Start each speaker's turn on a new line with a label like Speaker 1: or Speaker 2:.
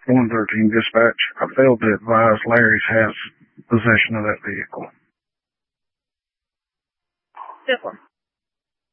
Speaker 1: 113 dispatch. I failed to advise Larry has possession of that vehicle.
Speaker 2: 10-4.